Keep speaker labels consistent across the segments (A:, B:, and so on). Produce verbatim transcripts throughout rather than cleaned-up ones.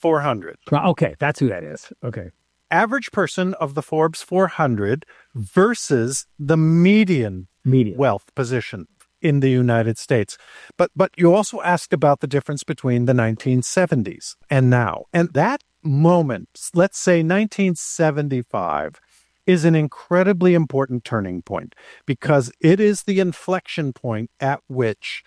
A: four hundred.
B: Okay, that's who that is. Okay.
A: Average person of the Forbes four hundred versus the median,
B: median
A: wealth position in the United States. But but you also asked about the difference between the nineteen seventies and now. And that moment, let's say nineteen seventy-five, is an incredibly important turning point because it is the inflection point at which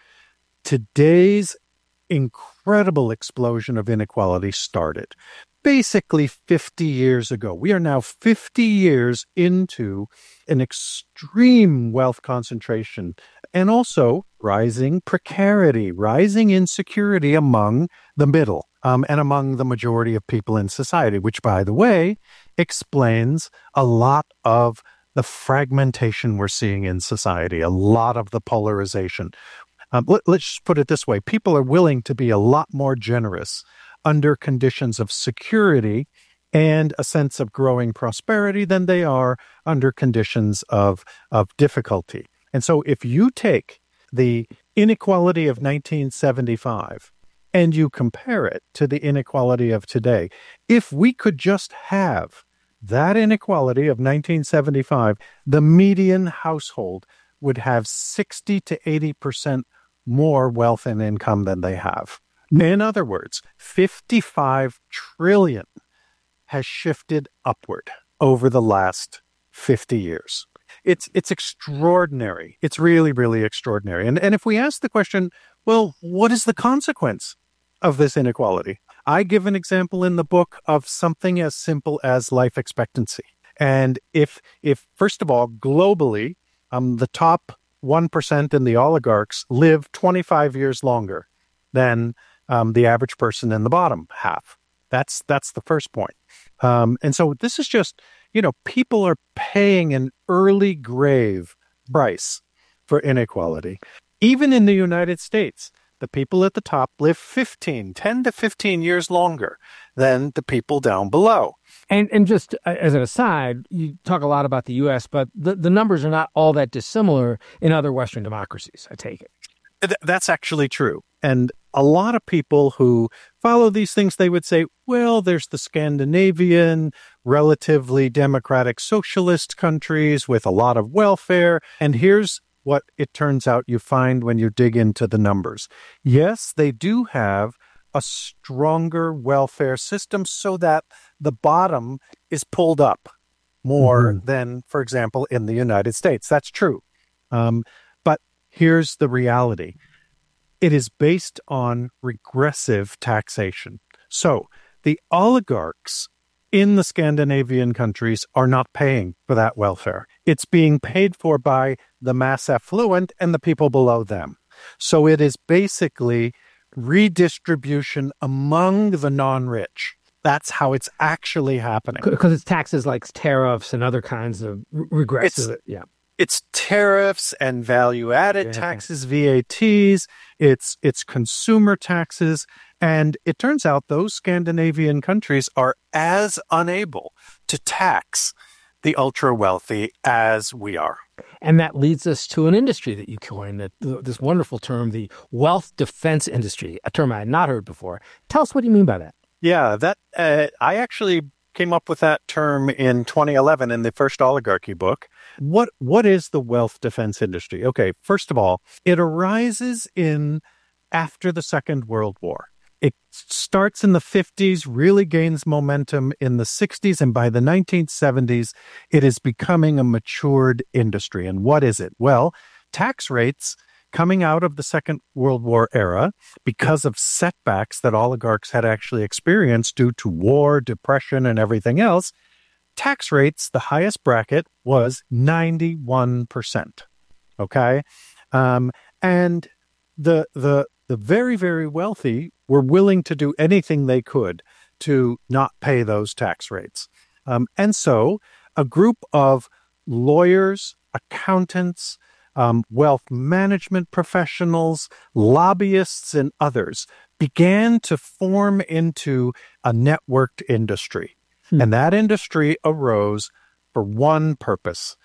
A: today's incredible explosion of inequality started. Basically fifty years ago. We are now fifty years into an extreme wealth concentration and also rising precarity, rising insecurity among the middle um, and among the majority of people in society, which, by the way, explains a lot of the fragmentation we're seeing in society, a lot of the polarization. Um, let, let's just put it this way. People are willing to be a lot more generous under conditions of security and a sense of growing prosperity than they are under conditions of, of difficulty. And so if you take the inequality of nineteen seventy-five and you compare it to the inequality of today, if we could just have that inequality of nineteen seventy-five, the median household would have sixty to eighty percent more wealth and income than they have. In other words, fifty-five trillion has shifted upward over the last fifty years. It's it's extraordinary. It's really, really extraordinary. And, and if we ask the question, well, what is the consequence of this inequality? I give an example in the book of something as simple as life expectancy. And if, if first of all, globally, um, the top one percent and the oligarchs live twenty-five years longer than Um, the average person in the bottom half. That's that's the first point. Um, and so this is just, you know, people are paying an early grave price for inequality. Even in the United States, the people at the top live fifteen, ten to fifteen years longer than the people down below.
B: And and just as an aside, you talk a lot about the U S, but the, the numbers are not all that dissimilar in other Western democracies, I take it.
A: Th- that's actually true. And a lot of people who follow these things, they would say, well, there's the Scandinavian, relatively democratic socialist countries with a lot of welfare. And here's what it turns out you find when you dig into the numbers. Yes, they do have a stronger welfare system so that the bottom is pulled up more mm-hmm. than, for example, in the United States. That's true. Um, but here's the reality. It is based on regressive taxation. So the oligarchs in the Scandinavian countries are not paying for that welfare. It's being paid for by the mass affluent and the people below them. So it is basically redistribution among the non-rich. That's how it's actually happening.
B: Because it's taxes like tariffs and other kinds of regressive.
A: It's,
B: yeah.
A: It's tariffs and value-added yeah. taxes, V A Ts. It's it's consumer taxes. And it turns out those Scandinavian countries are as unable to tax the ultra-wealthy as we are.
B: And that leads us to an industry that you coined, that this wonderful term, the wealth defense industry, a term I had not heard before. Tell us what you mean by that.
A: Yeah, that uh, I actually came up with that term in twenty eleven in the first oligarchy book. What What is the wealth defense industry? Okay, first of all, it arises in after the Second World War. It starts in the fifties, really gains momentum in the sixties, and by the nineteen seventies, it is becoming a matured industry. And what is it? Well, tax rates coming out of the Second World War era, because of setbacks that oligarchs had actually experienced due to war, depression, and everything else, tax rates, the highest bracket was ninety-one percent. Okay? Um, and the the the very, very wealthy were willing to do anything they could to not pay those tax rates. Um, and so a group of lawyers, accountants, um, wealth management professionals, lobbyists, and others began to form into a networked industry. Hmm. And that industry arose for one purpose.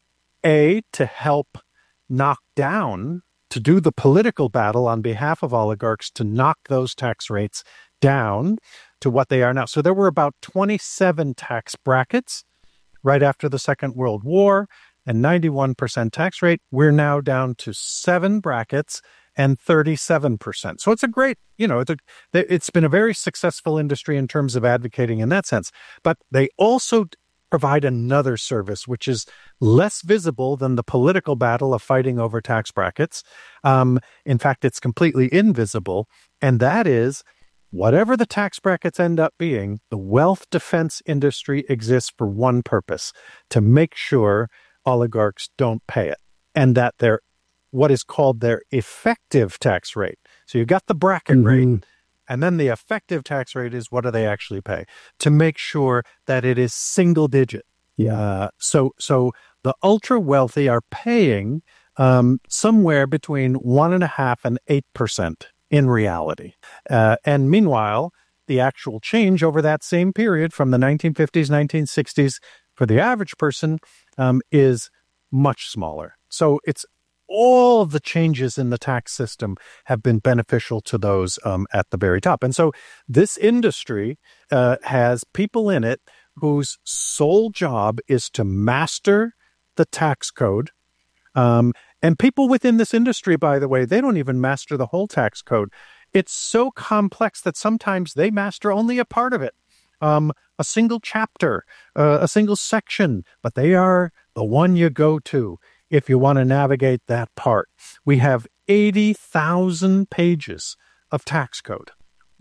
A: A, to help knock down, to do the political battle on behalf of oligarchs to knock those tax rates down, to what they are now. So there were about twenty-seven tax brackets right after the Second World War and ninety-one percent tax rate. We're now down to seven brackets and thirty-seven percent. So it's a great, you know, it's, a, it's been a very successful industry in terms of advocating in that sense. But they also provide another service, which is less visible than the political battle of fighting over tax brackets. Um, in fact, it's completely invisible. And that is, whatever the tax brackets end up being, the wealth defense industry exists for one purpose: to make sure oligarchs don't pay it, and that their what is called their effective tax rate. So you got the bracket mm-hmm. rate, and then the effective tax rate is what do they actually pay, to make sure that it is single digit.
B: Yeah.
A: Uh, so so the ultra wealthy are paying um, somewhere between one and a half and eight percent in reality. Uh, and meanwhile, the actual change over that same period from the nineteen fifties, nineteen sixties for the average person um, is much smaller. So it's all the changes in the tax system have been beneficial to those um, at the very top. And so this industry uh, has people in it whose sole job is to master the tax code. Um, and people within this industry, by the way, they don't even master the whole tax code. It's so complex that sometimes they master only a part of it, um, a single chapter, uh, a single section, but they are the one you go to if you want to navigate that part. We have eighty thousand pages of tax code.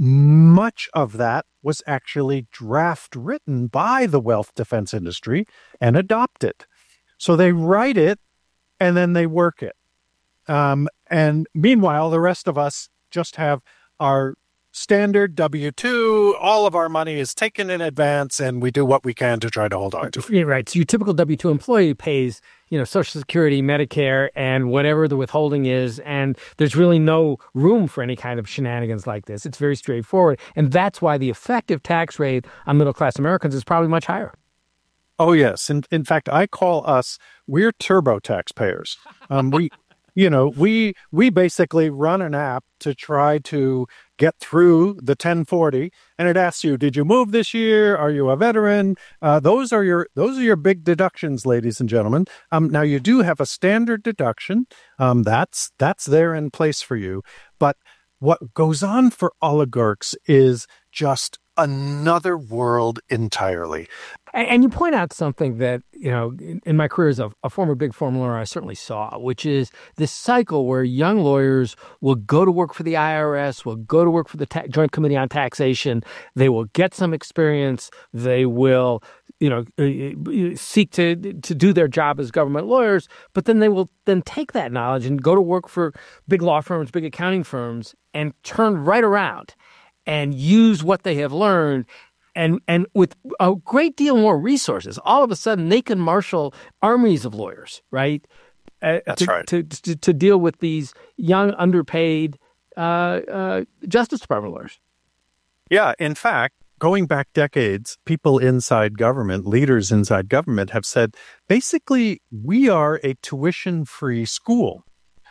A: Much of that was actually draft written by the wealth defense industry and adopted. So they write it and then they work it. Um, and meanwhile, the rest of us just have our standard W two, all of our money is taken in advance, and we do what we can to try to hold on to it.
B: Yeah, right. So your typical W two employee pays, you know, Social Security, Medicare, and whatever the withholding is, and there's really no room for any kind of shenanigans like this. It's very straightforward, and that's why the effective tax rate on middle-class Americans is probably much higher.
A: Oh, yes. In, in fact, I call us, we're turbo taxpayers. Um, we... You know, we we basically run an app to try to get through the ten forty, and it asks you, did you move this year? Are you a veteran? Uh, those are your those are your big deductions, ladies and gentlemen. Um, now, you do have a standard deduction. Um, that's that's there in place for you. But what goes on for oligarchs is just another world entirely.
B: And, and you point out something that, you know, in, in my career as a, a former big firm lawyer, I certainly saw, which is this cycle where young lawyers will go to work for the I R S, will go to work for the ta- Joint Committee on Taxation. They will get some experience. They will, you know, seek to to do their job as government lawyers, but then they will then take that knowledge and go to work for big law firms, big accounting firms, and turn right around and use what they have learned, and and with a great deal more resources, all of a sudden they can marshal armies of lawyers, right?
A: Uh, That's
B: to,
A: right.
B: To, to to deal with these young, underpaid uh, uh, Justice Department lawyers.
A: Yeah, in fact, going back decades, people inside government, leaders inside government have said, basically, we are a tuition-free school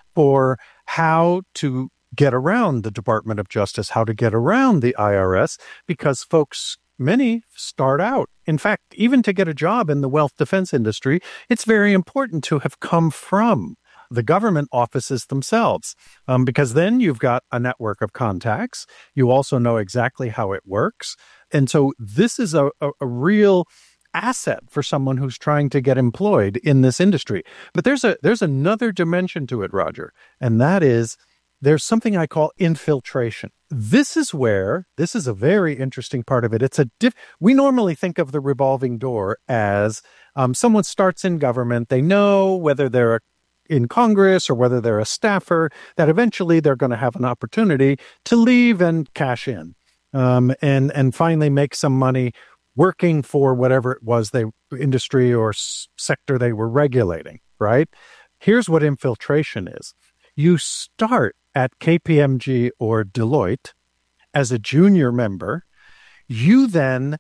A: for how to get around the Department of Justice, how to get around the I R S, because folks, many start out. In fact, even to get a job in the wealth defense industry, it's very important to have come from the government offices themselves, um, because then you've got a network of contacts. You also know exactly how it works. And so this is a, a, a real asset for someone who's trying to get employed in this industry. But there's a there's another dimension to it, Roger, and that is there's something I call infiltration. This is where, this is a very interesting part of it. It's a diff, we normally think of the revolving door as um, someone starts in government, they know whether they're a, in Congress or whether they're a staffer, that eventually they're going to have an opportunity to leave and cash in um, and, and finally make some money working for whatever it was they industry or s- sector they were regulating, right? Here's what infiltration is. You start at K P M G or Deloitte as a junior member. You then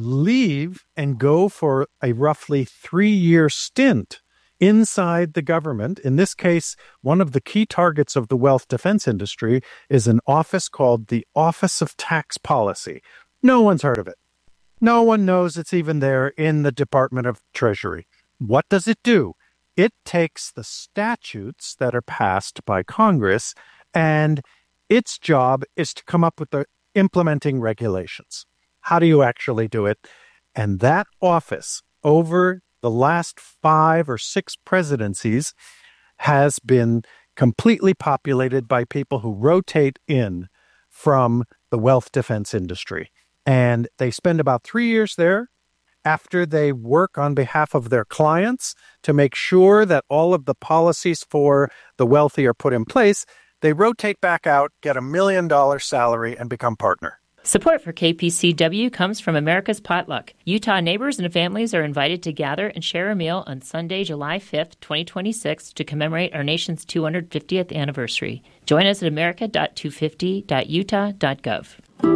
A: leave and go for a roughly three-year stint inside the government. In this case, one of the key targets of the wealth defense industry is an office called the Office of Tax Policy. No one's heard of it. No one knows it's even there in the Department of Treasury. What does it do? It takes the statutes that are passed by Congress, and its job is to come up with the implementing regulations. How do you actually do it? And that office, over the last five or six presidencies, has been completely populated by people who rotate in from the wealth defense industry. And they spend about three years there after they work on behalf of their clients to make sure that all of the policies for the wealthy are put in place. They rotate back out, get a million dollar salary, and become partner.
C: Support for K P C W comes from America's Potluck. Utah neighbors and families are invited to gather and share a meal on Sunday, July fifth, twenty twenty-six, to commemorate our nation's two hundred fiftieth anniversary. Join us at america dot two fifty dot utah dot gov.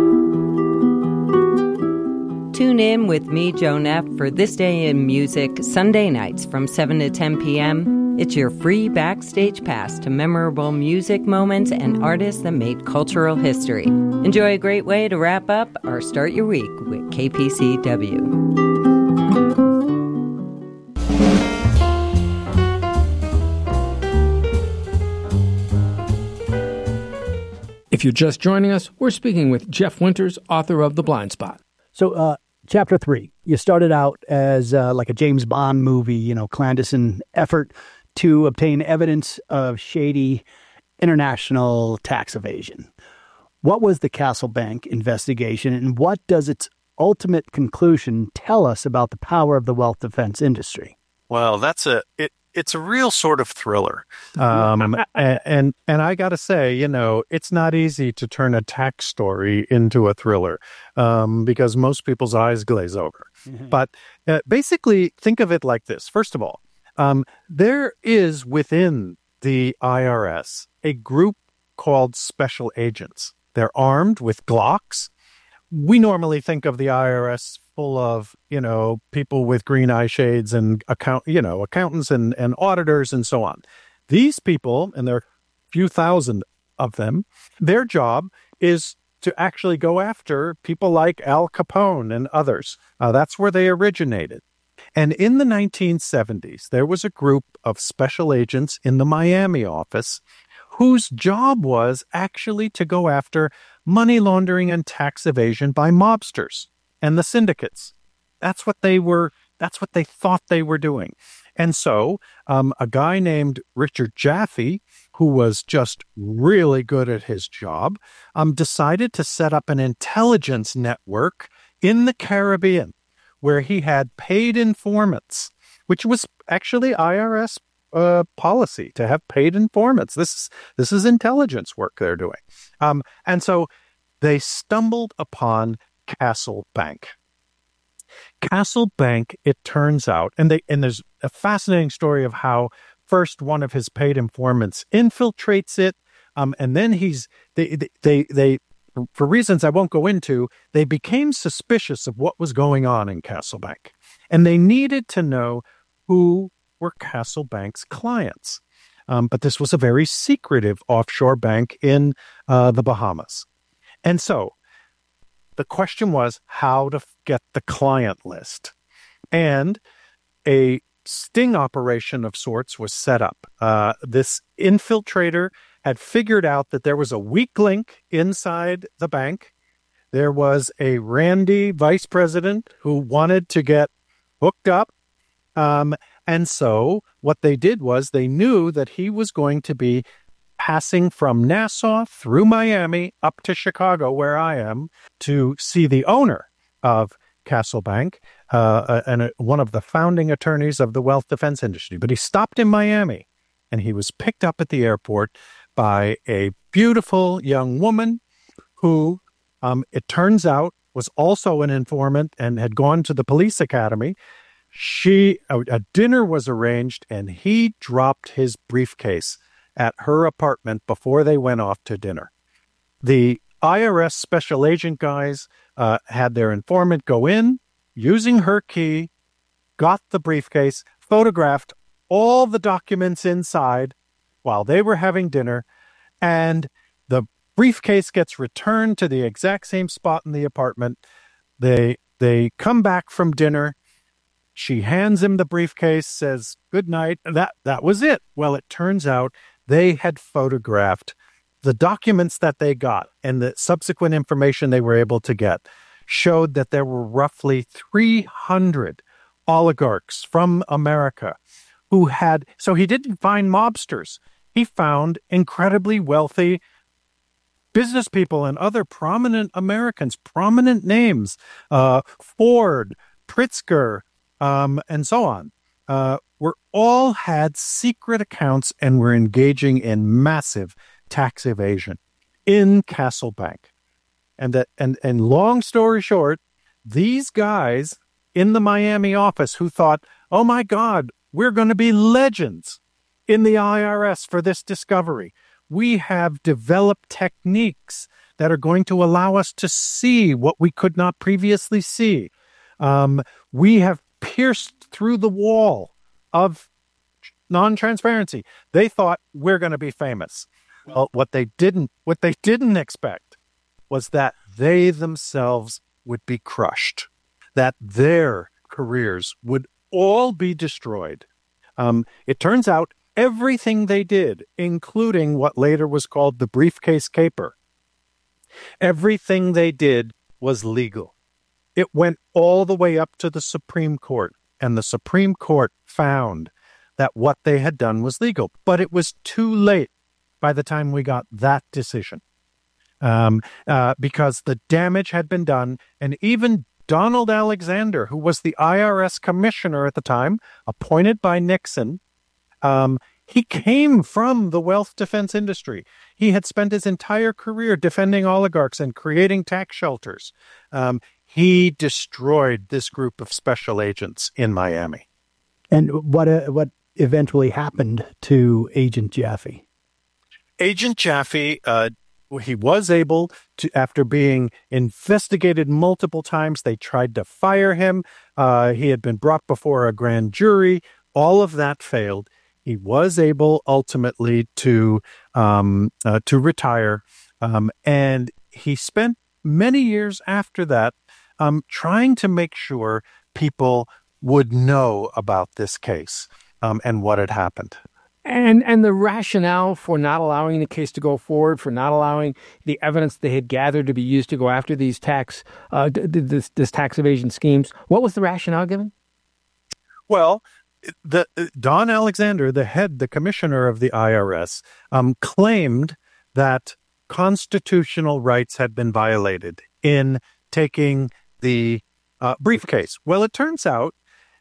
D: Tune in with me, Joe Neff, for This Day in Music, Sunday nights from seven to ten p.m. It's your free backstage pass to memorable music moments and artists that made cultural history. Enjoy a great way to wrap up or start your week with K P C W.
B: If you're just joining us, we're speaking with Jeff Winters, author of The Blind Spot.
E: So, uh, chapter three, you started out as uh, like a James Bond movie, you know, clandestine effort to obtain evidence of shady international tax evasion. What was the Castle Bank investigation, and what does its ultimate conclusion tell us about the power of the wealth defense industry?
A: Well, that's a it. It's a real sort of thriller. Um, and, and and I got to say, you know, it's not easy to turn a tax story into a thriller um, because most people's eyes glaze over. Mm-hmm. But uh, basically, think of it like this. First of all, um, there is within the I R S a group called special agents. They're armed with Glocks. We normally think of the I R S full of, you know, people with green eye shades and account, you know, accountants and, and auditors and so on. These people, and there are a few thousand of them, their job is to actually go after people like Al Capone and others. Uh, that's where they originated. And in the nineteen seventies, there was a group of special agents in the Miami office whose job was actually to go after money laundering and tax evasion by mobsters and the syndicates. That's what they were, that's what they thought they were doing. And so um, a guy named Richard Jaffe, who was just really good at his job, um, decided to set up an intelligence network in the Caribbean where he had paid informants, which was actually I R S uh, policy to have paid informants. This is, this is intelligence work they're doing. Um, and so they stumbled upon Castle Bank. Castle Bank, it turns out, and they and there's a fascinating story of how first one of his paid informants infiltrates it, um, and then he's they they they for reasons I won't go into, they became suspicious of what was going on in Castle Bank, and they needed to know who were Castle Bank's clients. Um, but this was a very secretive offshore bank in uh, the Bahamas, and so the question was how to get the client list. And a sting operation of sorts was set up. Uh, this infiltrator had figured out that there was a weak link inside the bank. There was a Randy vice president who wanted to get hooked up. Um, and so what they did was they knew that he was going to be passing from Nassau through Miami up to Chicago, where I am, to see the owner of Castle Bank, uh, and a, one of the founding attorneys of the wealth defense industry. But he stopped in Miami, and he was picked up at the airport by a beautiful young woman who, um, it turns out, was also an informant and had gone to the police academy. She, a, a dinner was arranged, and he dropped his briefcase at her apartment before they went off to dinner. The I R S special agent guys uh, had their informant go in, using her key, got the briefcase, photographed all the documents inside while they were having dinner, and the briefcase gets returned to the exact same spot in the apartment. They they come back from dinner. She hands him the briefcase, says, good night. That, that was it. Well, it turns out they had photographed the documents that they got, and the subsequent information they were able to get showed that there were roughly three hundred oligarchs from America who had, so he didn't find mobsters. He found incredibly wealthy business people and other prominent Americans, prominent names, uh, Ford, Pritzker, um, and so on, uh, were all had secret accounts and were engaging in massive tax evasion in Castle Bank. And that, and, and long story short, these guys in the Miami office who thought, oh my God, we're going to be legends in the I R S for this discovery. We have developed techniques that are going to allow us to see what we could not previously see. Um, we have pierced through the wall of non-transparency. They thought we're going to be famous. Well, what they didn't, what they didn't expect was that they themselves would be crushed, that their careers would all be destroyed. Um, it turns out everything they did, including what later was called the briefcase caper, everything they did was legal. It went all the way up to the Supreme Court, and the Supreme Court found that what they had done was legal. But it was too late by the time we got that decision, um, uh, because the damage had been done, and even Donald Alexander, who was the I R S commissioner at the time, appointed by Nixon, um, he came from the wealth defense industry. He had spent his entire career defending oligarchs and creating tax shelters. Um, he destroyed this group of special agents in Miami.
E: And what uh, what eventually happened to Agent Jaffe?
A: Agent Jaffe, uh, he was able to, after being investigated multiple times, they tried to fire him. Uh, he had been brought before a grand jury. All of that failed. He was able ultimately to um, uh, to retire, um, and he spent many years after that um, trying to make sure people would know about this case um, and what had happened.
B: And and the rationale for not allowing the case to go forward, for not allowing the evidence they had gathered to be used to go after these tax uh, this, this tax evasion schemes, what was the rationale given?
A: Well, the Don Alexander, the head, the commissioner of the I R S, um, claimed that constitutional rights had been violated in taking the uh, briefcase. Well, it turns out,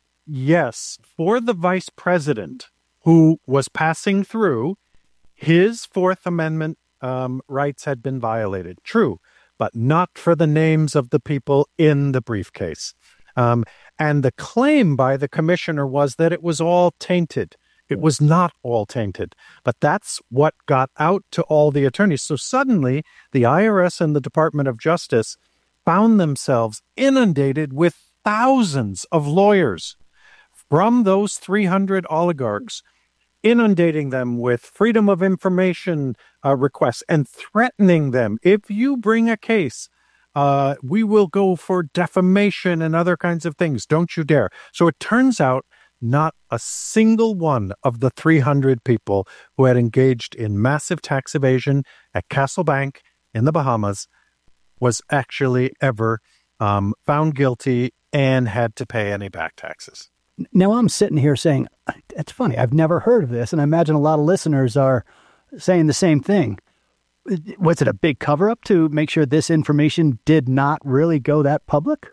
A: yes, for the vice president who was passing through, his Fourth Amendment um, rights had been violated. True, but not for the names of the people in the briefcase. Um, and the claim by the commissioner was that it was all tainted. It was not all tainted, but that's what got out to all the attorneys. So suddenly, the I R S and the Department of Justice found themselves inundated with thousands of lawyers from those three hundred oligarchs, inundating them with freedom of information uh, requests and threatening them. If you bring a case, uh, we will go for defamation and other kinds of things. Don't you dare. So it turns out not a single one of the three hundred people who had engaged in massive tax evasion at Castle Bank in the Bahamas was actually ever um, found guilty and had to pay any back taxes.
E: Now I'm sitting here saying, it's funny, I've never heard of this, and I imagine a lot of listeners are saying the same thing. Was it a big cover-up to make sure this information did not really go that public?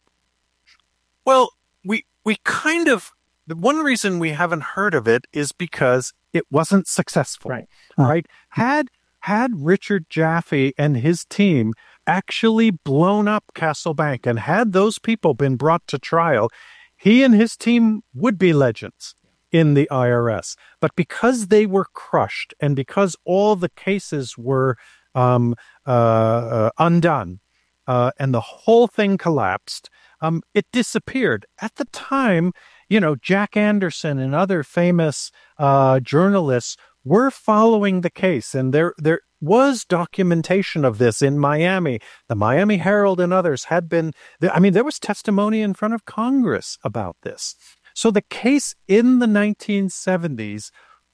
A: Well, we we kind of, the one reason we haven't heard of it is because it wasn't successful.
B: Right.
A: Right? Had had Richard Jaffe and his team actually blown up Castle Bank and had those people been brought to trial, he and his team would be legends in the I R S. But because they were crushed and because all the cases were um, uh, uh, undone uh, and the whole thing collapsed, um, it disappeared. At the time, you know, Jack Anderson and other famous uh, journalists we're following the case, and there there was documentation of this in Miami. The Miami Herald and others had been, I mean, there was testimony in front of Congress about this. So the case in the nineteen seventies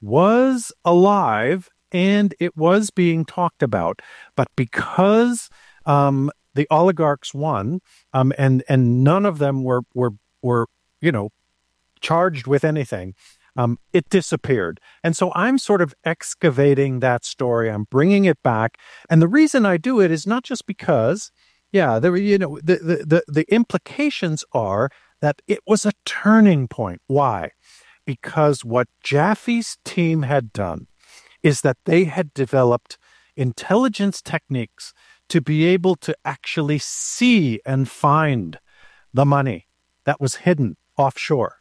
A: was alive and it was being talked about. But because um, the oligarchs won, um, and and none of them were were were you know charged with anything, Um, it disappeared. And so I'm sort of excavating that story. I'm bringing it back. And the reason I do it is not just because, yeah, there, you know, the, the, the, the implications are that it was a turning point. Why? Because what Jaffe's team had done is that they had developed intelligence techniques to be able to actually see and find the money that was hidden offshore.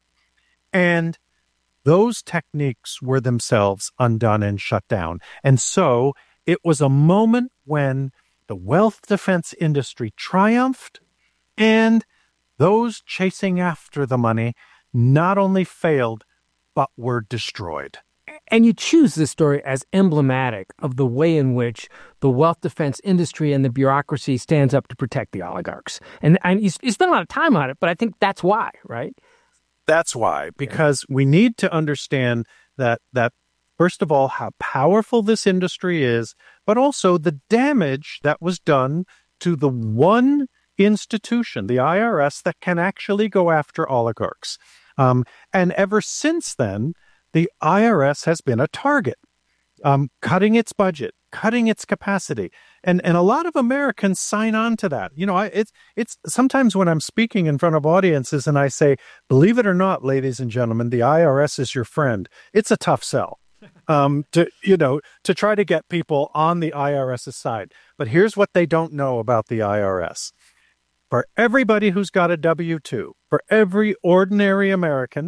A: And those techniques were themselves undone and shut down. And so it was a moment when the wealth defense industry triumphed and those chasing after the money not only failed, but were destroyed.
B: And you choose this story as emblematic of the way in which the wealth defense industry and the bureaucracy stands up to protect the oligarchs. And, and you, you spend a lot of time on it, but I think that's why, right?
A: That's why, because we need to understand that, that first of all, how powerful this industry is, but also the damage that was done to the one institution, the I R S, that can actually go after oligarchs. Um, and ever since then, the I R S has been a target, um, cutting its budget, cutting its capacity. And and a lot of Americans sign on to that. You know, I, it's it's sometimes when I'm speaking in front of audiences and I say, believe it or not, ladies and gentlemen, the I R S is your friend. It's a tough sell um, to, you know, to try to get people on the IRS's side. But here's what they don't know about the I R S. For everybody who's got a W two, for every ordinary American,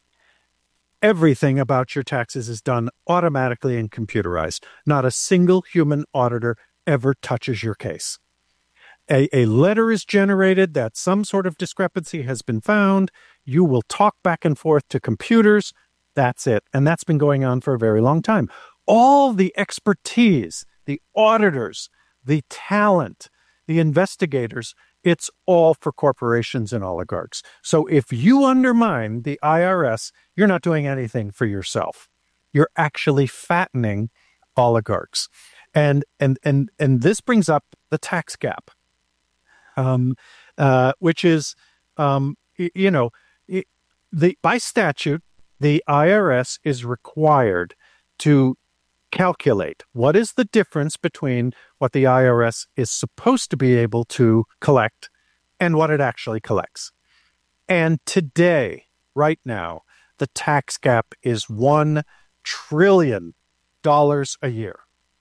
A: everything about your taxes is done automatically and computerized. Not a single human auditor ever touches your case. A, a letter is generated that some sort of discrepancy has been found. You will talk back and forth to computers. That's it. And that's been going on for a very long time. All the expertise, the auditors, the talent, the investigators, it's all for corporations and oligarchs. So if you undermine the I R S, you're not doing anything for yourself. You're actually fattening oligarchs. And and and and this brings up the tax gap, um, uh, which is, um, you know, the by statute, the I R S is required to calculate what is the difference between what the I R S is supposed to be able to collect and what it actually collects. And today, right now, the tax gap is one trillion dollars a year.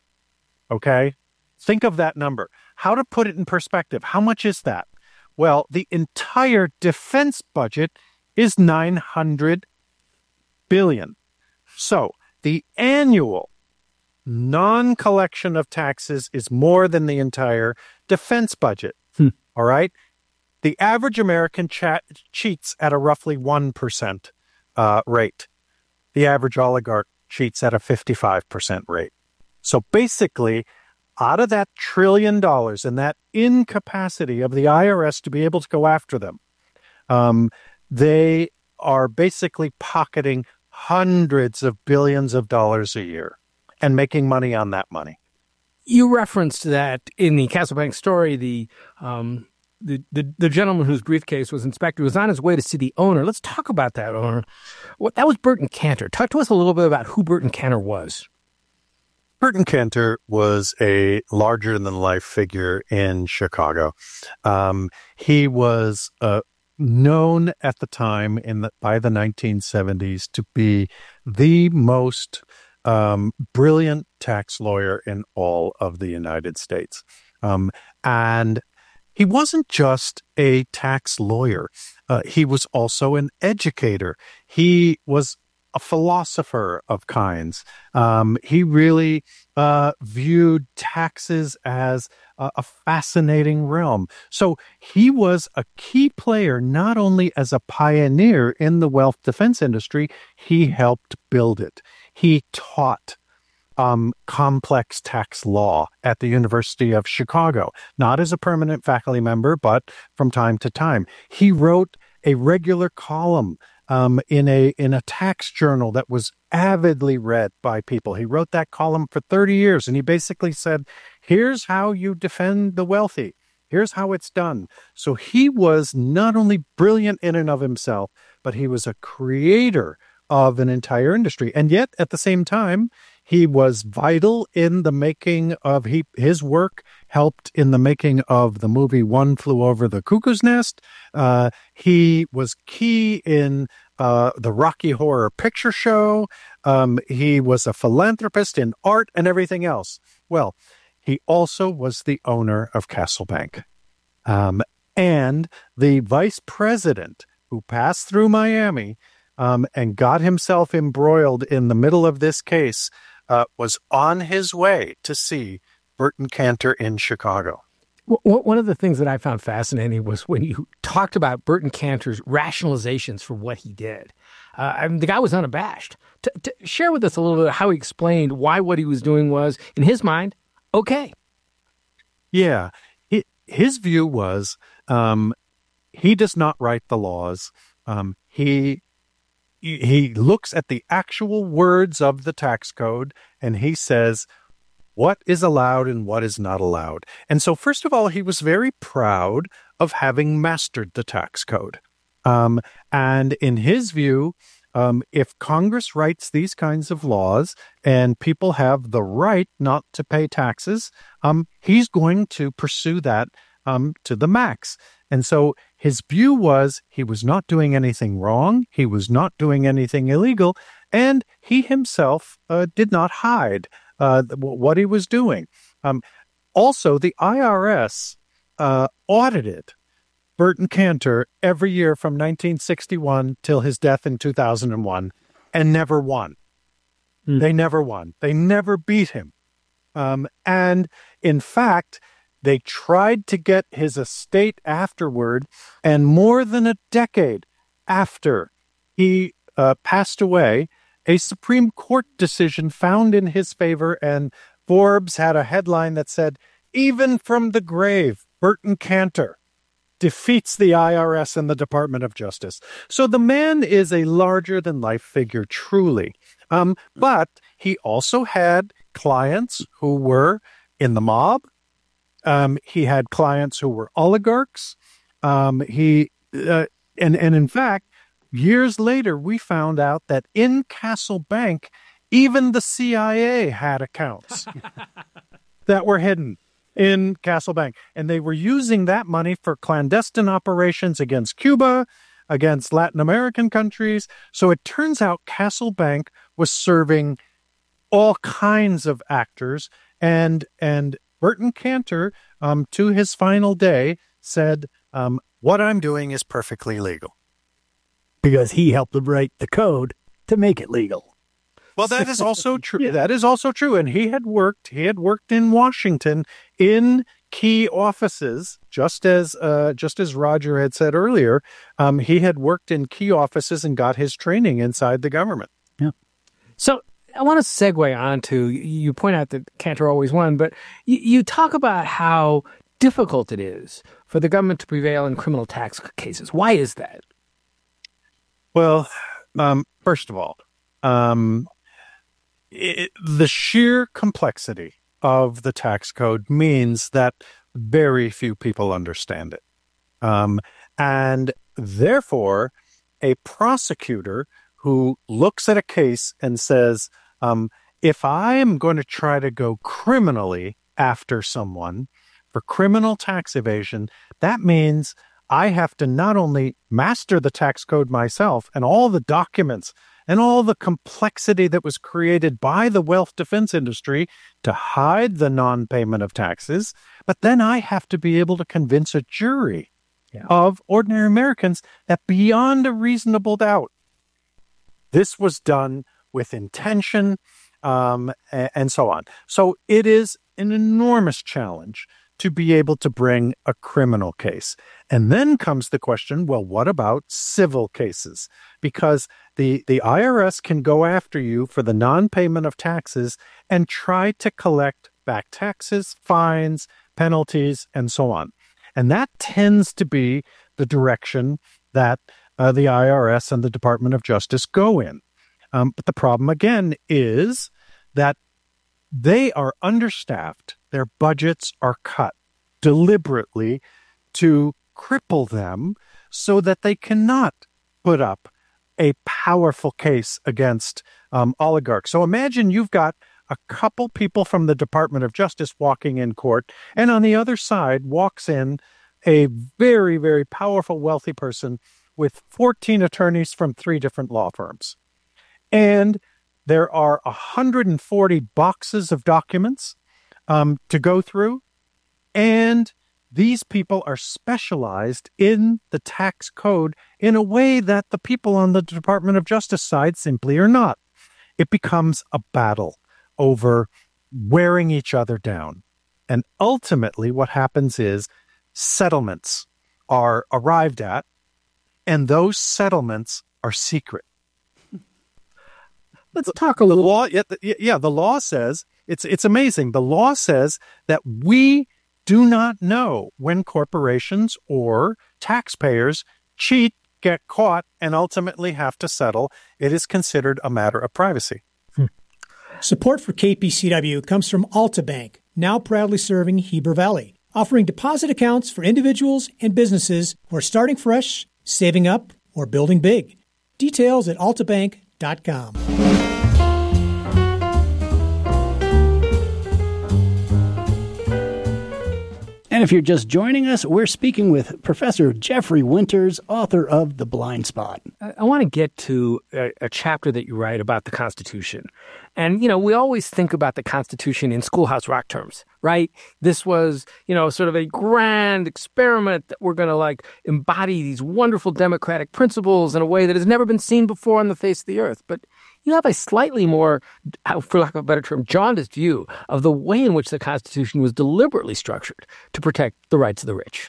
A: Okay? Think of that number. How to put it in perspective. How much is that? Well, the entire defense budget is nine hundred billion dollars. So the annual non-collection of taxes is more than the entire defense budget.
B: Hmm.
A: All right? The average American cha- cheats at a roughly one percent uh, rate. The average oligarch cheats at a fifty-five percent rate. So basically, out of that trillion dollars and that incapacity of the I R S to be able to go after them, um, they are basically pocketing hundreds of billions of dollars a year and making money on that money.
B: You referenced that in the Castle Bank story, the um, the, the the gentleman whose briefcase was inspected was on his way to see the owner. Let's talk about that owner. What, that was Burton Cantor. Talk to us a little bit about who Burton Cantor was.
A: Burton Cantor was a larger-than-life figure in Chicago. Um, he was uh, known at the time, in the, by the nineteen seventies, to be the most um, brilliant tax lawyer in all of the United States. Um, and he wasn't just a tax lawyer. Uh, he was also an educator. He was a philosopher of kinds. Um, he really uh, viewed taxes as a, a fascinating realm. So he was a key player, not only as a pioneer in the wealth defense industry, he helped build it. He taught um, complex tax law at the University of Chicago, not as a permanent faculty member, but from time to time. He wrote a regular column um, in a in a tax journal that was avidly read by people. He wrote that column for thirty years, and he basically said, here's how you defend the wealthy. Here's how it's done. So he was not only brilliant in and of himself, but he was a creator of an entire industry. And yet, at the same time, he was vital in the making of, he, his work helped in the making of the movie One Flew Over the Cuckoo's Nest. Uh, he was key in uh, the Rocky Horror Picture Show. Um, he was a philanthropist in art and everything else. Well, he also was the owner of Castle Bank. Um, and the vice president who passed through Miami um, and got himself embroiled in the middle of this case uh, was on his way to see Burton Cantor in Chicago.
B: Well, one of the things that I found fascinating was when you talked about Burton Cantor's rationalizations for what he did. Uh, I mean, the guy was unabashed. To, to share with us a little bit how he explained why what he was doing was, in his mind, okay.
A: Yeah. It, his view was um, he does not write the laws. Um, he he looks at the actual words of the tax code and he says what is allowed and what is not allowed. And so, first of all, he was very proud of having mastered the tax code. Um, and in his view, Um, if Congress writes these kinds of laws and people have the right not to pay taxes, um, he's going to pursue that um, to the max. And so his view was he was not doing anything wrong. He was not doing anything illegal. And he himself uh, did not hide uh, what he was doing. Um, also, the I R S uh, audited Burton Cantor every year from nineteen sixty-one till his death in two thousand one and never won. Hmm. They never won. They never beat him. Um, and in fact, they tried to get his estate afterward, and more than a decade after he uh, passed away, a Supreme Court decision found in his favor, and Forbes had a headline that said, "Even from the grave, Burton Cantor defeats the I R S and the Department of Justice." So the man is a larger-than-life figure, truly. Um, but he also had clients who were in the mob. Um, he had clients who were oligarchs. Um, he uh, and and in fact, years later, we found out that in Castle Bank, even the C I A had accounts that were hidden in Castle Bank. And they were using that money for clandestine operations against Cuba, against Latin American countries. So it turns out Castle Bank was serving all kinds of actors. And and Burton Cantor, um, to his final day, said, um, what I'm doing is perfectly legal.
E: Because he helped them write the code to make it legal.
A: Well, that is also true. Yeah. That is also true. And he had worked, he had worked in Washington in key offices, just as uh, just as Roger had said earlier. Um, he had worked in key offices and got his training inside the government.
E: Yeah.
B: So I want to segue on to, you point out that Cantor always won, but you, you talk about how difficult it is for the government to prevail in criminal tax cases. Why is that?
A: Well, um, first of all, um, it, the sheer complexity of the tax code means that very few people understand it. Um, and therefore, a prosecutor who looks at a case and says, um, if I am going to try to go criminally after someone for criminal tax evasion, that means I have to not only master the tax code myself and all the documents and all the complexity that was created by the wealth defense industry to hide the non-payment of taxes, but then I have to be able to convince a jury yeah. of ordinary Americans that beyond a reasonable doubt, this was done with intention um, and so on. So it is an enormous challenge to be able to bring a criminal case. And then comes the question, well, what about civil cases? Because the, the I R S can go after you for the non-payment of taxes and try to collect back taxes, fines, penalties, and so on. And that tends to be the direction that uh, the I R S and the Department of Justice go in. Um, but the problem, again, is that they are understaffed. Their budgets are cut deliberately to cripple them so that they cannot put up a powerful case against um, oligarchs. So imagine you've got a couple people from the Department of Justice walking in court, and on the other side walks in a very, very powerful, wealthy person with fourteen attorneys from three different law firms. And there are one hundred forty boxes of documents um, to go through. And these people are specialized in the tax code in a way that the people on the Department of Justice side simply are not. It becomes a battle over wearing each other down. And ultimately what happens is settlements are arrived at, and those settlements are secret.
B: Let's talk a little.
A: The law, yeah, the, yeah, the law says, it's it's amazing. The law says that we do not know when corporations or taxpayers cheat, get caught, and ultimately have to settle. It is considered a matter of privacy.
F: Hmm. Support for K P C W comes from Alta Bank, now proudly serving Heber Valley, offering deposit accounts for individuals and businesses who are starting fresh, saving up, or building big. Details at alta bank dot com.
E: And if you're just joining us, we're speaking with Professor Jeffrey Winters, author of The Blind Spot.
B: I, I want to get to a, a chapter that you write about the Constitution. And, you know, we always think about the Constitution in Schoolhouse Rock terms, right? This was, you know, sort of a grand experiment that we're going to, like, embody these wonderful democratic principles in a way that has never been seen before on the face of the earth. But you have a slightly more, for lack of a better term, jaundiced view of the way in which the Constitution was deliberately structured to protect the rights of the rich.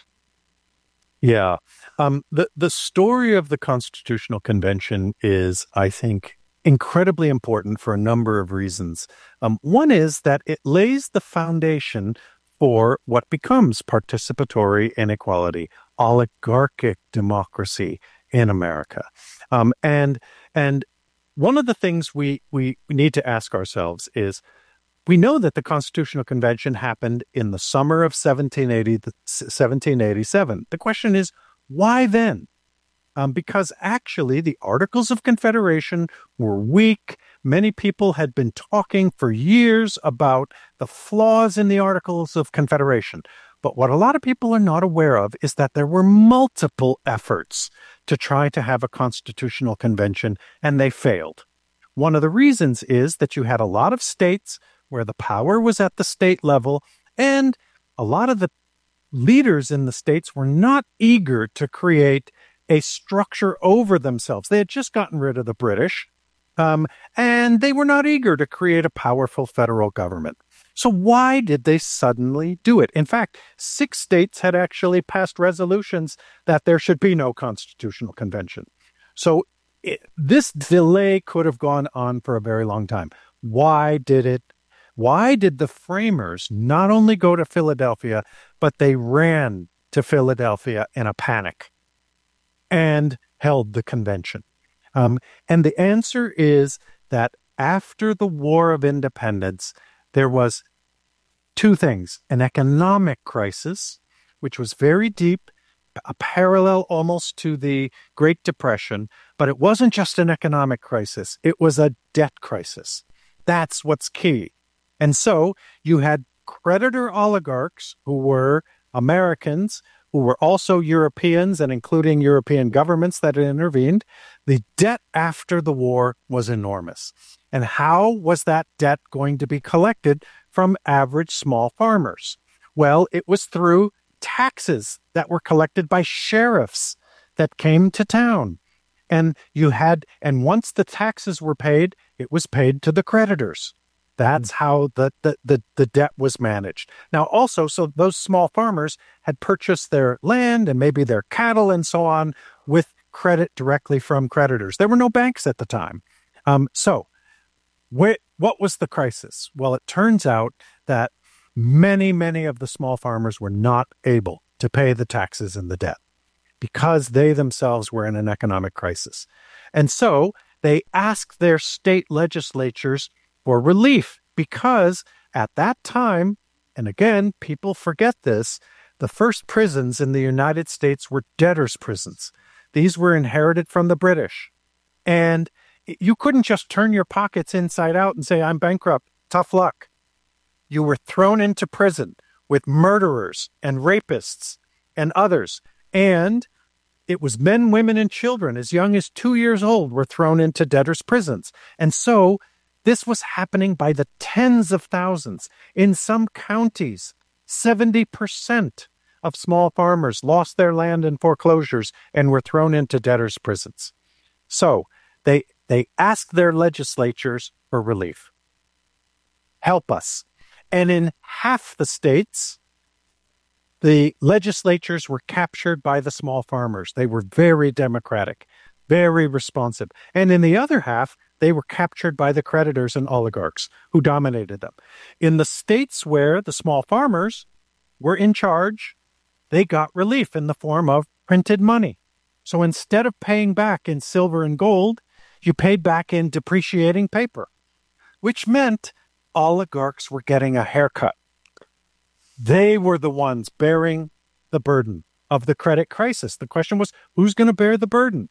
A: Yeah. Um, the, the story of the Constitutional Convention is, I think, incredibly important for a number of reasons. Um, one is that it lays the foundation for what becomes participatory inequality, oligarchic democracy in America. Um, and and one of the things we, we need to ask ourselves is, we know that the Constitutional Convention happened in the summer of seventeen eighty, seventeen eighty-seven. The question is, why then? Um, because actually the Articles of Confederation were weak. Many people had been talking for years about the flaws in the Articles of Confederation. But what a lot of people are not aware of is that there were multiple efforts to try to have a constitutional convention, and they failed. One of the reasons is that you had a lot of states where the power was at the state level, and a lot of the leaders in the states were not eager to create a structure over themselves. They had just gotten rid of the British, um, and they were not eager to create a powerful federal government. So why did they suddenly do it? In fact, six states had actually passed resolutions that there should be no constitutional convention. So it, this delay could have gone on for a very long time. Why did it? Why did the framers not only go to Philadelphia, but they ran to Philadelphia in a panic and held the convention? Um, and the answer is that after the War of Independence, there was two things: an economic crisis, which was very deep, a parallel almost to the Great Depression, but it wasn't just an economic crisis. It was a debt crisis. That's what's key. And so you had creditor oligarchs who were Americans, who were also Europeans, and including European governments that had intervened. The debt after the war was enormous. And how was that debt going to be collected from average small farmers? Well, it was through taxes that were collected by sheriffs that came to town. And you had, and once the taxes were paid, it was paid to the creditors. That's how the, the, the, the debt was managed. Now, also, so those small farmers had purchased their land and maybe their cattle and so on with credit directly from creditors. There were no banks at the time. Um, so wh- what was the crisis? Well, it turns out that many, many of the small farmers were not able to pay the taxes and the debt because they themselves were in an economic crisis. And so they asked their state legislatures for relief because at that time, and again, people forget this, the first prisons in the United States were debtors' prisons. These were inherited from the British. And you couldn't just turn your pockets inside out and say, I'm bankrupt, tough luck. You were thrown into prison with murderers and rapists and others. And it was men, women, and children as young as two years old were thrown into debtors' prisons. And so this was happening by the tens of thousands. In some counties, seventy percent of small farmers lost their land in foreclosures and were thrown into debtors' prisons. So they they asked their legislatures for relief. Help us. And in half the states, the legislatures were captured by the small farmers. They were very democratic, very responsive. And in the other half, they were captured by the creditors and oligarchs who dominated them. In the states where the small farmers were in charge, they got relief in the form of printed money. So instead of paying back in silver and gold, you paid back in depreciating paper, which meant oligarchs were getting a haircut. They were the ones bearing the burden of the credit crisis. The question was, who's going to bear the burden?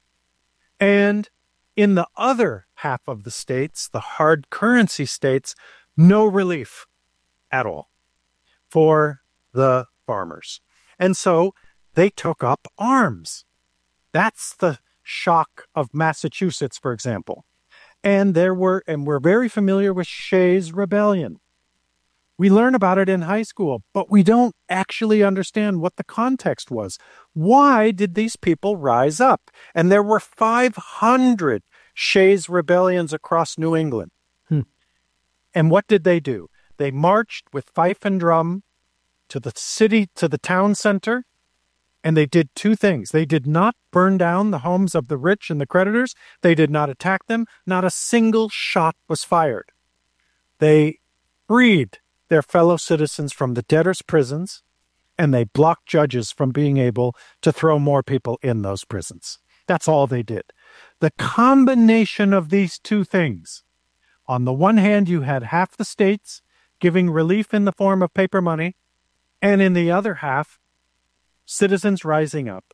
A: And in the other half of the states, the hard currency states, no relief at all for the farmers. And so they took up arms. That's the shock of Massachusetts, for example. And there were, and we're very familiar with Shays' Rebellion. We learn about it in high school, but we don't actually understand what the context was. Why did these people rise up? And there were five hundred Shays' Rebellions across New England. Hmm. And what did they do? They marched with fife and drum to the city, to the town center, and they did two things. They did not burn down the homes of the rich and the creditors. They did not attack them. Not a single shot was fired. They freed their fellow citizens from the debtors' prisons, and they blocked judges from being able to throw more people in those prisons. That's all they did. The combination of these two things, on the one hand, you had half the states giving relief in the form of paper money, and in the other half, citizens rising up.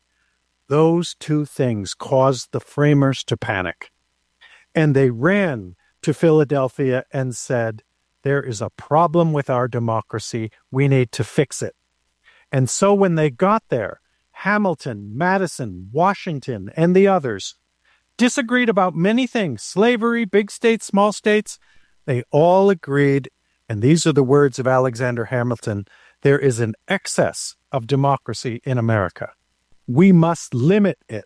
A: Those two things caused the framers to panic. And they ran to Philadelphia and said, there is a problem with our democracy. We need to fix it. And so when they got there, Hamilton, Madison, Washington, and the others disagreed about many things, slavery, big states, small states. They all agreed, and these are the words of Alexander Hamilton, there is an excess of democracy in America. We must limit it.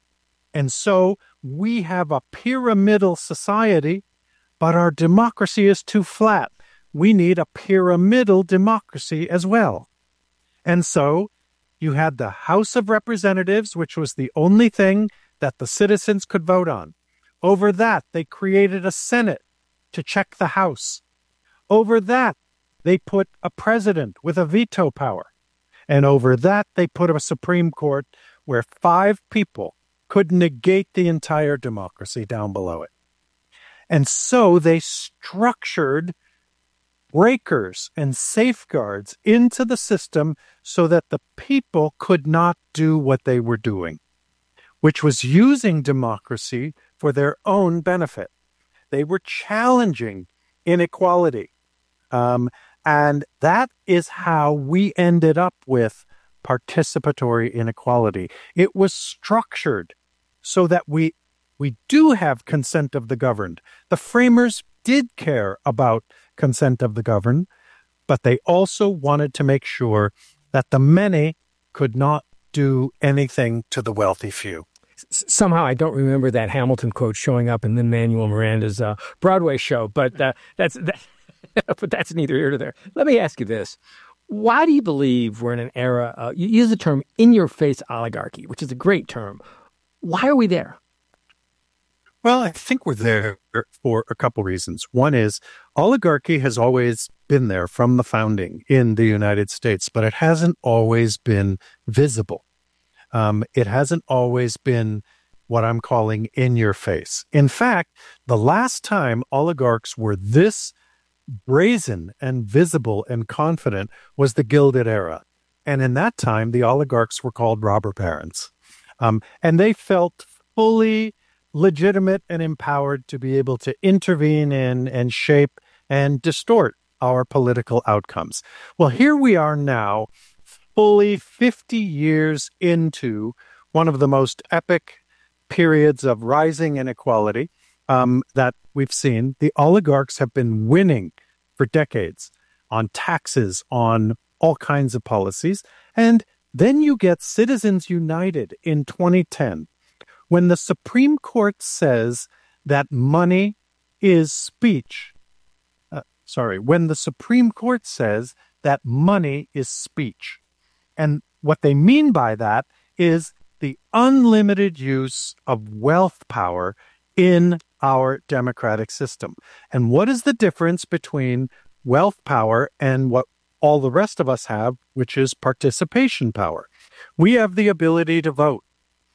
A: And so we have a pyramidal society, but our democracy is too flat. We need a pyramidal democracy as well. And so you had the House of Representatives, which was the only thing that the citizens could vote on. Over that, they created a Senate to check the House. Over that, they put a president with a veto power. And over that, they put a Supreme Court where five people could negate the entire democracy down below it. And so they structured breakers and safeguards into the system so that the people could not do what they were doing, which was using democracy for their own benefit. They were challenging inequality. Um, and that is how we ended up with participatory inequality. It was structured so that we we do have consent of the governed. The framers did care about consent of the governed, but they also wanted to make sure that the many could not do anything to the wealthy few.
B: Somehow I don't remember that Hamilton quote showing up in Lin-Manuel Miranda's uh, Broadway show, but uh, that's that, but that's neither here nor there. Let me ask you this. Why do you believe we're in an era, uh, you use the term in-your-face oligarchy, which is a great term. Why are we there?
A: Well, I think we're there for a couple reasons. One is oligarchy has always been there from the founding in the United States, but it hasn't always been visible. Um, it hasn't always been what I'm calling in your face. In fact, the last time oligarchs were this brazen and visible and confident was the Gilded Era. And in that time, the oligarchs were called robber barons. Um, and they felt fully legitimate and empowered to be able to intervene in and shape and distort our political outcomes. Well, here we are now, fully fifty years into one of the most epic periods of rising inequality um, that we've seen. The oligarchs have been winning for decades on taxes, on all kinds of policies. And then you get Citizens United in twenty ten, when the Supreme Court says that money is speech. Uh, sorry, when the Supreme Court says that money is speech. And what they mean by that is the unlimited use of wealth power in our democratic system. And what is the difference between wealth power and what all the rest of us have, which is participation power? We have the ability to vote.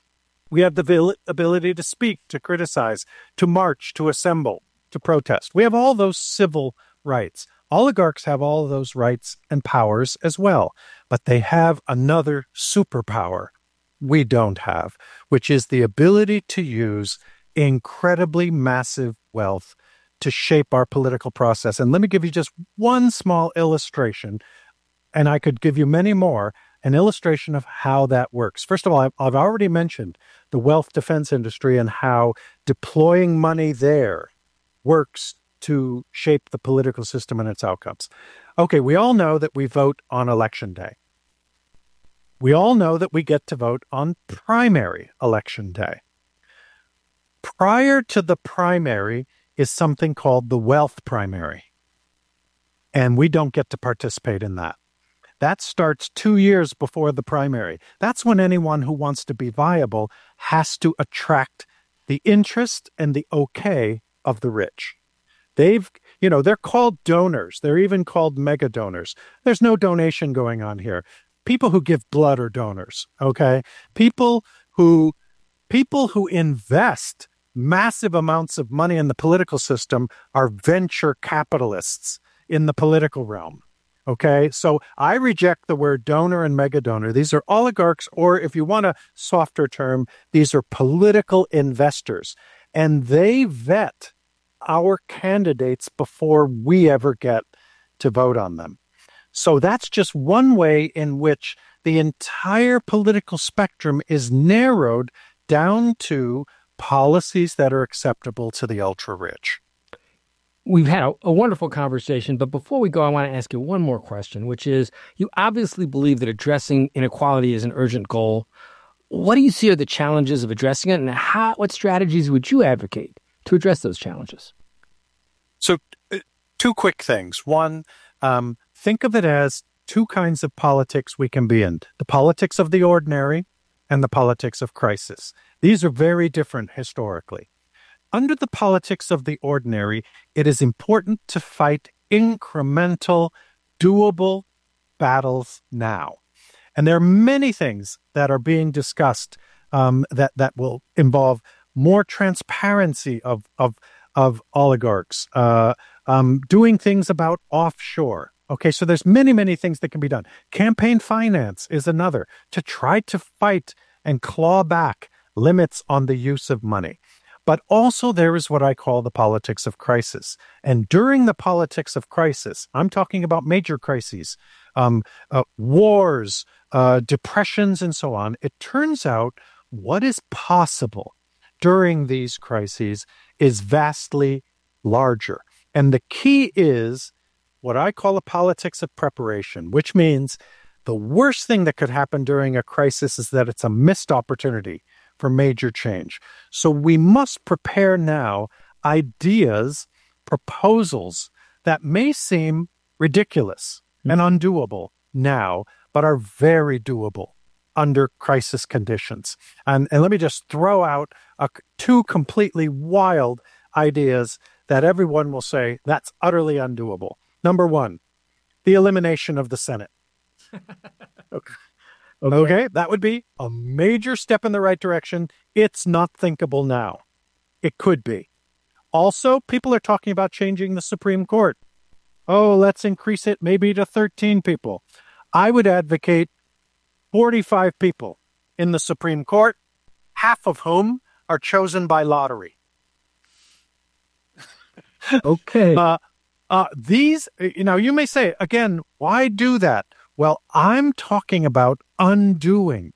A: We have the ability to speak, to criticize, to march, to assemble, to protest. We have all those civil rights. Oligarchs have all of those rights and powers as well, but they have another superpower we don't have, which is the ability to use incredibly massive wealth to shape our political process. And let me give you just one small illustration, and I could give you many more, an illustration of how that works. First of all, I've, I've already mentioned the wealth defense industry and how deploying money there works to shape the political system and its outcomes. Okay, we all know that we vote on election day. We all know that we get to vote on primary election day. Prior to the primary is something called the wealth primary, and we don't get to participate in that. That starts two years before the primary. That's when anyone who wants to be viable has to attract the interest and the okay of the rich. They've, you know, they're called donors. They're even called mega donors. There's no donation going on here. People who give blood are donors, okay? People who, people who invest massive amounts of money in the political system are venture capitalists in the political realm. Okay, so I reject the word donor and mega donor. These are oligarchs, or if you want a softer term, these are political investors. And they vet our candidates before we ever get to vote on them. So that's just one way in which the entire political spectrum is narrowed down to policies that are acceptable to the ultra-rich.
B: We've had a, a wonderful conversation, but before we go, I want to ask you one more question, which is, you obviously believe that addressing inequality is an urgent goal. What do you see are the challenges of addressing it, and how, what strategies would you advocate to address those challenges?
A: So uh, two quick things. One, um, think of it as two kinds of politics we can be in, the politics of the ordinary and the politics of crisis. These are very different historically. Under the politics of the ordinary, it is important to fight incremental, doable battles now. And there are many things that are being discussed um, that, that will involve more transparency of, of, of oligarchs, uh, um, doing things about offshore. Okay, so there's many, many things that can be done. Campaign finance is another, to try to fight and claw back limits on the use of money. But also there is what I call the politics of crisis. And during the politics of crisis, I'm talking about major crises, um, uh, wars, uh, depressions, and so on. It turns out what is possible during these crises is vastly larger. And the key is what I call a politics of preparation, which means the worst thing that could happen during a crisis is that it's a missed opportunity for major change. So we must prepare now ideas, proposals that may seem ridiculous mm-hmm. and undoable now, but are very doable under crisis conditions. And, and let me just throw out a, two completely wild ideas that everyone will say that's utterly undoable. Number one, the elimination of the Senate. Okay. Okay. Okay, that would be a major step in the right direction. It's not thinkable now. It could be. Also, people are talking about changing the Supreme Court. Oh, let's increase it maybe to thirteen people. I would advocate forty-five people in the Supreme Court, half of whom are chosen by lottery.
B: Okay.
A: Uh, uh, these, you know, you may say, again, why do that? Well, I'm talking about undoing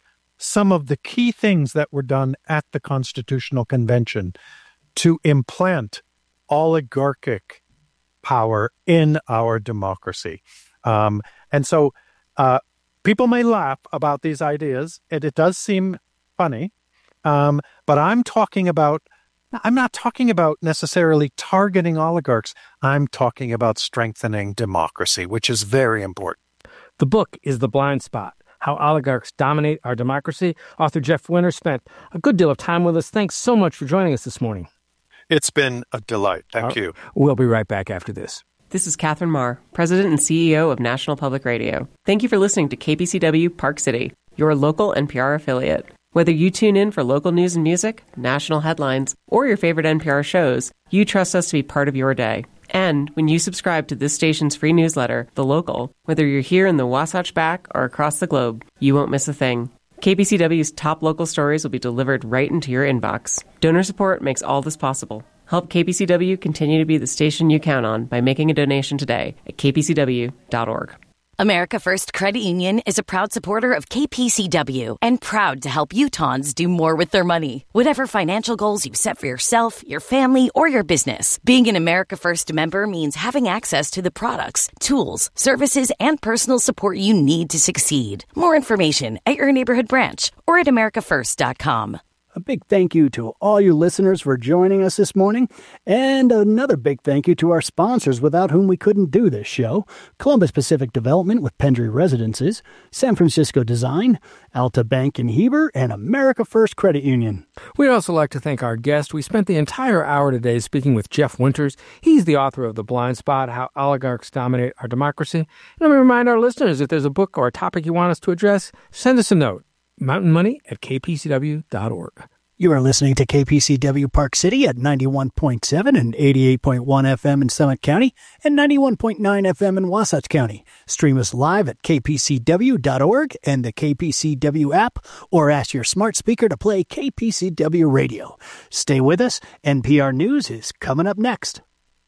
A: some of the key things that were done at the Constitutional Convention to implant oligarchic power in our democracy. Um, and so uh, people may laugh about these ideas, and it does seem funny, um, but I'm talking about I'm not talking about necessarily targeting oligarchs. I'm talking about strengthening democracy, which is very important.
B: The book is The Blind Spot, How Oligarchs Dominate Our Democracy. Author Jeff Winter spent a good deal of time with us. Thanks so much for joining us this morning.
A: It's been a delight. Thank you.
B: We'll be right back after this.
G: This is Catherine Marr, President and C E O of National Public Radio. Thank you for listening to K P C W Park City, your local N P R affiliate. Whether you tune in for local news and music, national headlines, or your favorite N P R shows, you trust us to be part of your day. And when you subscribe to this station's free newsletter, The Local, whether you're here in the Wasatch Back or across the globe, you won't miss a thing. K P C W's top local stories will be delivered right into your inbox. Donor support makes all this possible. Help K P C W continue to be the station you count on by making a donation today at k p c w dot org.
H: America First Credit Union is a proud supporter of K P C W and proud to help Utahns do more with their money. Whatever financial goals you've set for yourself, your family, or your business, being an America First member means having access to the products, tools, services, and personal support you need to succeed. More information at your neighborhood branch or at america first dot com.
E: A big thank you to all you listeners for joining us this morning, and another big thank you to our sponsors without whom we couldn't do this show: Columbus Pacific Development with Pendry Residences, San Francisco Design, Alta Bank in Heber, and America First Credit Union.
B: We'd also like to thank our guest. We spent the entire hour today speaking with Jeff Winters. He's the author of The Blind Spot, How Oligarchs Dominate Our Democracy. And let me remind our listeners, if there's a book or a topic you want us to address, send us a note. mountain money at k p c w dot org.
E: You are listening to K P C W Park City at ninety-one point seven and eighty-eight point one F M in Summit County and ninety-one point nine F M in Wasatch County. Stream us live at k p c w dot org and the K P C W app, or ask your smart speaker to play K P C W Radio. Stay with us. N P R News is coming up next.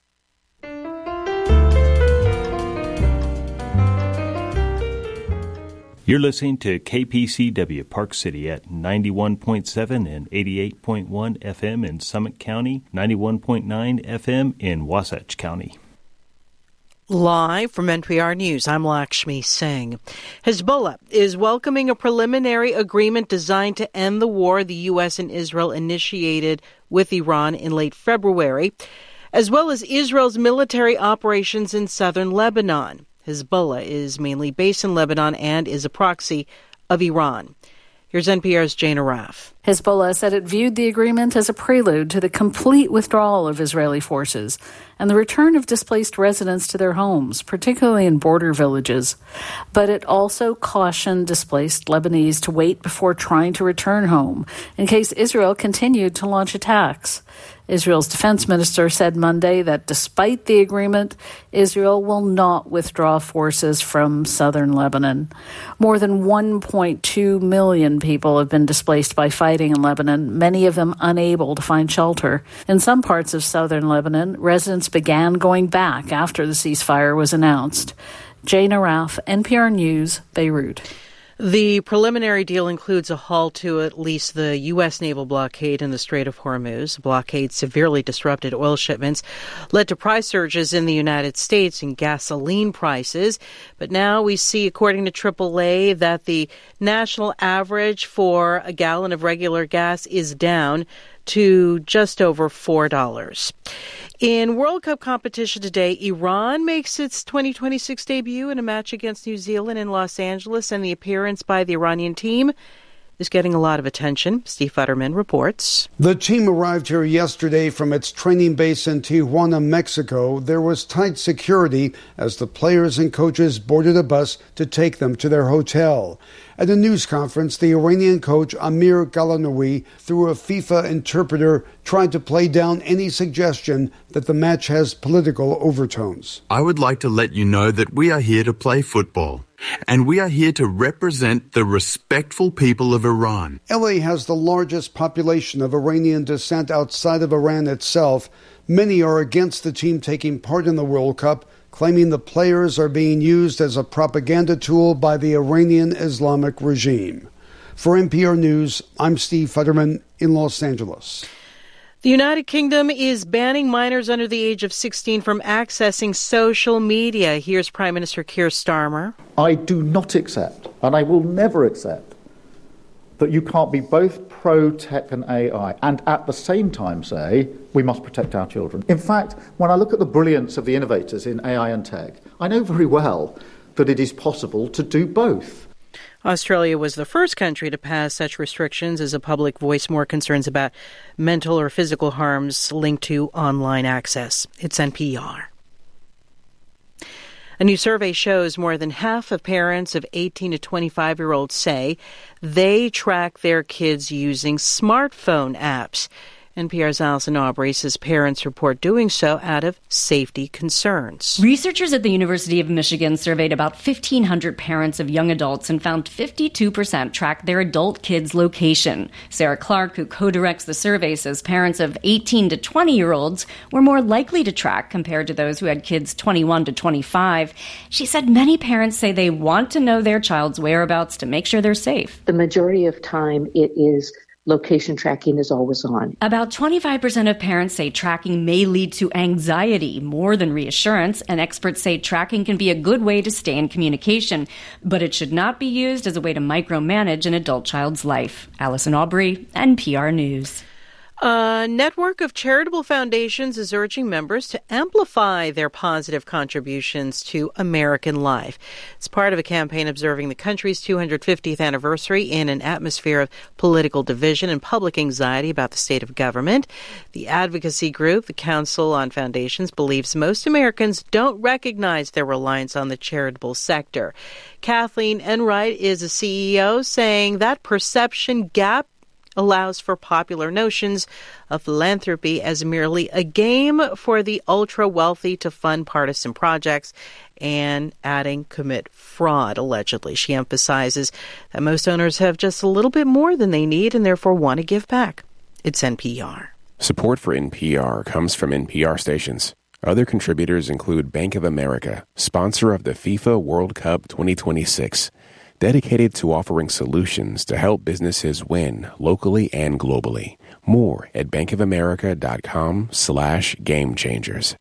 I: You're listening to K P C W Park City at ninety-one point seven and eighty-eight point one F M in Summit County, ninety-one point nine F M in Wasatch County.
J: Live from N P R News, I'm Lakshmi Singh. Hezbollah is welcoming a preliminary agreement designed to end the war the U S and Israel initiated with Iran in late February, as well as Israel's military operations in southern Lebanon. Hezbollah is mainly based in Lebanon and is a proxy of Iran. Here's N P R's Jane Araf.
K: Hezbollah said it viewed the agreement as a prelude to the complete withdrawal of Israeli forces and the return of displaced residents to their homes, particularly in border villages. But it also cautioned displaced Lebanese to wait before trying to return home in case Israel continued to launch attacks. Israel's defense minister said Monday that despite the agreement, Israel will not withdraw forces from southern Lebanon. More than one point two million people have been displaced by fighting in Lebanon, many of them unable to find shelter. In some parts of southern Lebanon, residents began going back after the ceasefire was announced. Jane Araf, N P R News, Beirut.
J: The preliminary deal includes a halt to at least the U S naval blockade in the Strait of Hormuz. The blockade severely disrupted oil shipments, led to price surges in the United States in gasoline prices. But now we see, according to triple A, that the national average for a gallon of regular gas is down to just over four dollars. In World Cup competition today, Iran makes its twenty twenty-six debut in a match against New Zealand in Los Angeles, and the appearance by the Iranian team is getting a lot of attention. Steve Futterman reports.
L: The team arrived here yesterday from its training base in Tijuana, Mexico. There was tight security as the players and coaches boarded a bus to take them to their hotel. At a news conference, the Iranian coach Amir Galanoui, through a FIFA interpreter, tried to play down any suggestion that the match has political overtones.
M: I would like to let you know that we are here to play football, and we are here to represent the respectful people of Iran.
L: L A has the largest population of Iranian descent outside of Iran itself. Many are against the team taking part in the World Cup, claiming the players are being used as a propaganda tool by the Iranian Islamic regime. For N P R News, I'm Steve Futterman in Los Angeles.
J: The United Kingdom is banning minors under the age of sixteen from accessing social media. Here's Prime Minister Keir Starmer.
N: I do not accept, and I will never accept, that you can't be both pro-tech and A I and at the same time say we must protect our children. In fact, when I look at the brilliance of the innovators in A I and tech, I know very well that it is possible to do both.
J: Australia was the first country to pass such restrictions as a public voiced more concerns about mental or physical harms linked to online access. It's N P R. A new survey shows more than half of parents of eighteen to twenty-five-year-olds say they track their kids using smartphone apps. N P R's Allison Aubrey says parents report doing so out of safety concerns.
O: Researchers at the University of Michigan surveyed about fifteen hundred parents of young adults and found fifty-two percent tracked their adult kids' location. Sarah Clark, who co-directs the survey, says parents of eighteen to twenty-year-olds were more likely to track compared to those who had kids twenty-one to twenty-five. She said many parents say they want to know their child's whereabouts to make sure they're safe.
P: The majority of time it is location tracking is always on.
O: About twenty-five percent of parents say tracking may lead to anxiety more than reassurance, and experts say tracking can be a good way to stay in communication, but it should not be used as a way to micromanage an adult child's life. Allison Aubrey, N P R News.
J: A network of charitable foundations is urging members to amplify their positive contributions to American life. It's part of a campaign observing the country's two hundred fiftieth anniversary in an atmosphere of political division and public anxiety about the state of government. The advocacy group, the Council on Foundations, believes most Americans don't recognize their reliance on the charitable sector. Kathleen Enright is a C E O, saying that perception gap allows for popular notions of philanthropy as merely a game for the ultra-wealthy to fund partisan projects, and adding commit fraud, allegedly. She emphasizes that most owners have just a little bit more than they need and therefore want to give back. It's N P R.
Q: Support for N P R comes from N P R stations. Other contributors include Bank of America, sponsor of the FIFA World Cup twenty twenty-six, dedicated to offering solutions to help businesses win locally and globally. More at bankofamerica.com slash game changers.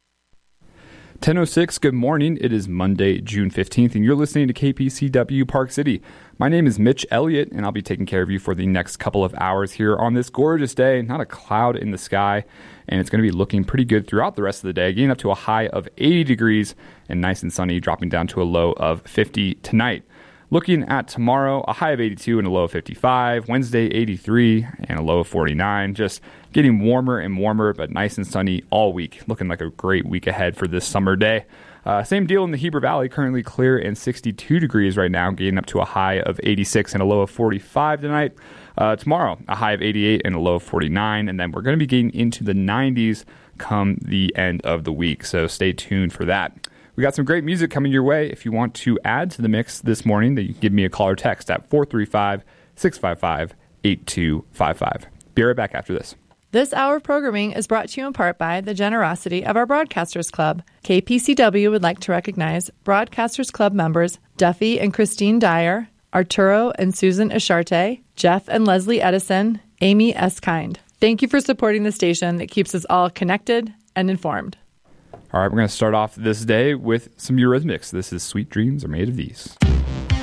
R: ten oh six, good morning. It is Monday, June fifteenth, and you're listening to K P C W Park City. My name is Mitch Elliott, and I'll be taking care of you for the next couple of hours here on this gorgeous day. Not a cloud in the sky, and it's going to be looking pretty good throughout the rest of the day, getting up to a high of eighty degrees and nice and sunny, dropping down to a low of fifty tonight. Looking at tomorrow, a high of eighty-two and a low of fifty-five. Wednesday, eighty-three and a low of forty-nine. Just getting warmer and warmer, but nice and sunny all week. Looking like a great week ahead for this summer day. Uh, same deal in the Heber Valley, currently clear and sixty-two degrees right now, getting up to a high of eighty-six and a low of forty-five tonight. Uh, tomorrow, a high of eighty-eight and a low of forty-nine. And then we're going to be getting into the nineties come the end of the week. So stay tuned for that. We got some great music coming your way. If you want to add to the mix this morning, then you can give me a call or text at four three five, six five five, eight two five five. Be right back after this.
S: This hour of programming is brought to you in part by the generosity of our Broadcasters Club. K P C W would like to recognize Broadcasters Club members Duffy and Christine Dyer, Arturo and Susan Asharte, Jeff and Leslie Edison, Amy Eskind. Thank you for supporting the station that keeps us all connected and informed.
R: All right, we're going to start off this day with some Eurythmics. This is Sweet Dreams Are Made of These.